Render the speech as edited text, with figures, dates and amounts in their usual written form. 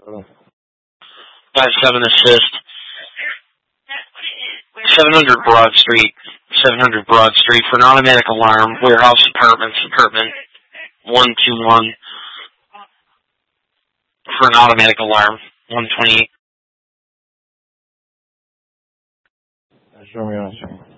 5-7 assist. 700 Broad Street. 700 Broad Street for an automatic alarm. Warehouse apartment 121 for an automatic alarm. 128. Show me on.